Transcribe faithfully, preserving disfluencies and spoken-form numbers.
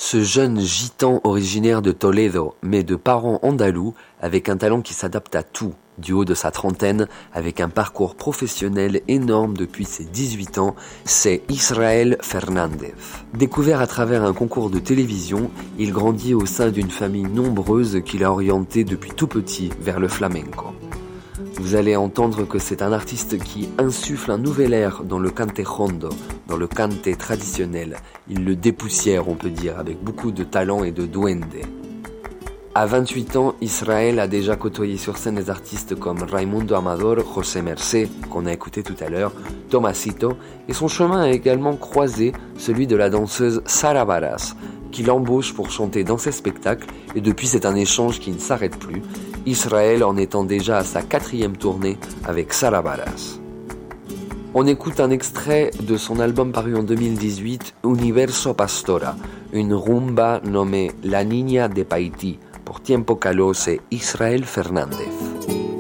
Ce jeune gitan originaire de Toledo, mais de parents andalous, avec un talent qui s'adapte à tout, du haut de sa trentaine, avec un parcours professionnel énorme depuis ses dix-huit ans, c'est Israel Fernández. Découvert à travers un concours de télévision, il grandit au sein d'une famille nombreuse qui l'a orienté depuis tout petit vers le flamenco. Vous allez entendre que c'est un artiste qui insuffle un nouvel air dans le cante hondo, dans le cante traditionnel. Il le dépoussière, on peut dire, avec beaucoup de talent et de duende. À vingt-huit ans, Israel a déjà côtoyé sur scène des artistes comme Raimundo Amador, José Mercé, qu'on a écouté tout à l'heure, Tomasito, et son chemin a également croisé celui de la danseuse Sara Baras, qui l'embauche pour chanter dans ses spectacles, et depuis c'est un échange qui ne s'arrête plus, Israel en étant déjà à sa quatrième tournée avec Sara Baras. On écoute un extrait de son album paru en deux mille dix-huit, Universo Pastora, une rumba nommée La Niña de Paiti, pour Tiempo Calós et Israel Fernández.